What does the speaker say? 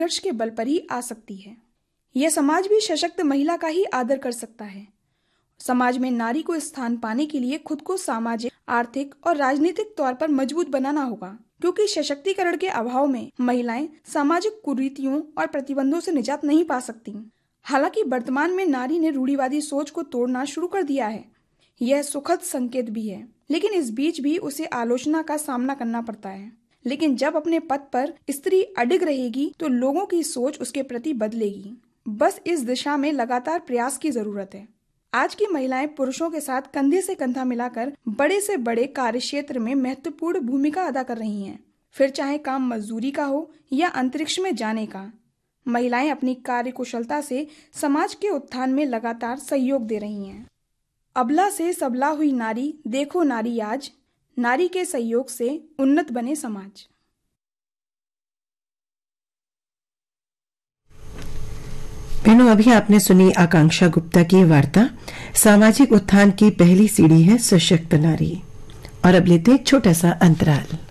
संघर्ष के बल पर ही आ सकती है। यह समाज भी सशक्त महिला का ही आदर कर सकता है। समाज में नारी को स्थान पाने के लिए खुद को सामाजिक, आर्थिक और राजनीतिक तौर पर मजबूत बनाना होगा, क्योंकि सशक्तिकरण के अभाव में महिलाएं सामाजिक कुरीतियों और प्रतिबंधों से निजात नहीं पा सकती। हालांकि वर्तमान में नारी ने रूढ़िवादी सोच को तोड़ना शुरू कर दिया है। यह सुखद संकेत भी है, लेकिन इस बीच भी उसे आलोचना का सामना करना पड़ता है। लेकिन जब अपने पद पर स्त्री अडिग रहेगी तो लोगों की सोच उसके प्रति बदलेगी। बस इस दिशा में लगातार प्रयास की जरूरत है। आज की महिलाएं पुरुषों के साथ कंधे से कंधा मिलाकर बड़े से बड़े कार्यक्षेत्र में महत्वपूर्ण भूमिका अदा कर रही हैं, फिर चाहे काम मजदूरी का हो या अंतरिक्ष में जाने का। महिलाएं अपनी कार्य कुशलता से समाज के उत्थान में लगातार सहयोग दे रही हैं। अबला से सबला हुई नारी, देखो नारी आज, नारी के सहयोग से उन्नत बने समाज। बहनों, अभी आपने सुनी आकांक्षा गुप्ता की वार्ता। सामाजिक उत्थान की पहली सीढ़ी है सशक्त नारी। और अब लेते एक छोटा सा अंतराल।